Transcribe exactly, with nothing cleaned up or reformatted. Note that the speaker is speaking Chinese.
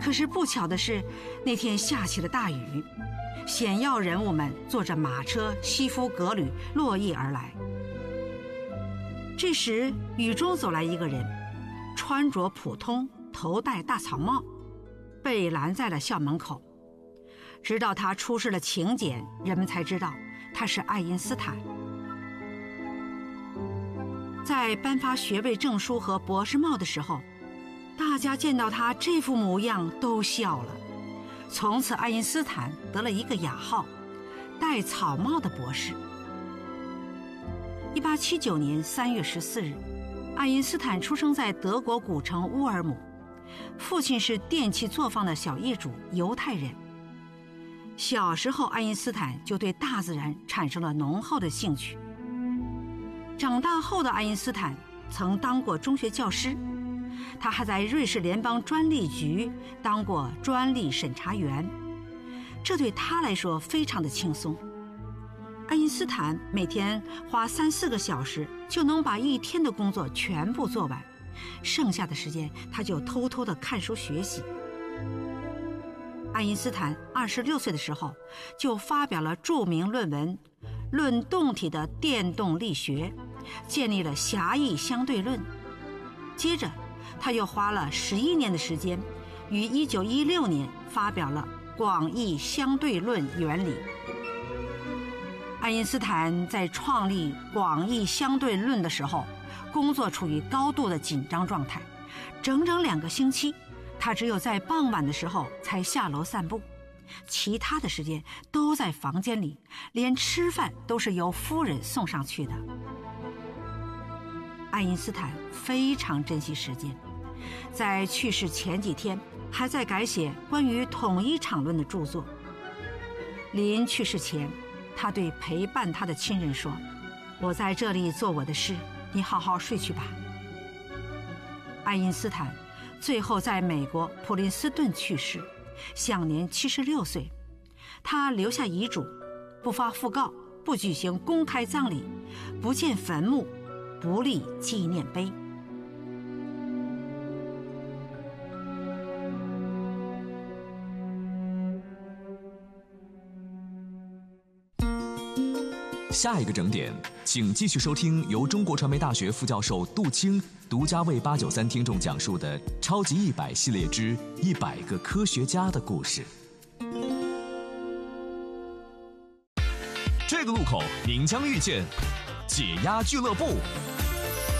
可是不巧的是，那天下起了大雨，显要人物们坐着马车、西服革履落驿而来。这时，雨中走来一个人，穿着普通，头戴大草帽，被拦在了校门口。直到他出示了请柬，人们才知道他是爱因斯坦。在颁发学位证书和博士帽的时候，大家见到他这副模样都笑了。从此，爱因斯坦得了一个雅号——戴草帽的博士。一八七九年三月十四日，爱因斯坦出生在德国古城乌尔姆，父亲是电器作坊的小业主，犹太人。小时候，爱因斯坦就对大自然产生了浓厚的兴趣。长大后的爱因斯坦曾当过中学教师，他还在瑞士联邦专利局当过专利审查员，这对他来说非常的轻松。爱因斯坦每天花三四个小时就能把一天的工作全部做完，剩下的时间他就偷偷地看书学习。爱因斯坦二十六岁的时候就发表了著名论文《论动体的电动力学》，建立了狭义相对论。接着他又花了十一年的时间，于一九一六年发表了广义相对论原理。爱因斯坦在创立广义相对论的时候，工作处于高度的紧张状态，整整两个星期他只有在傍晚的时候才下楼散步，其他的时间都在房间里，连吃饭都是由夫人送上去的。爱因斯坦非常珍惜时间，在去世前几天还在改写关于统一场论的著作。临去世前，他对陪伴他的亲人说：“我在这里做我的事，你好好睡去吧。”爱因斯坦最后在美国普林斯顿去世，享年七十六岁。他留下遗嘱：不发讣告，不举行公开葬礼，不建坟墓，不立纪念碑。 下一个整点，请继续收听由中国传媒大学副教授杜青独家为八九三听众讲述的《超级一百系列之一百个科学家的故事》。这个路口您将遇见解压俱乐部。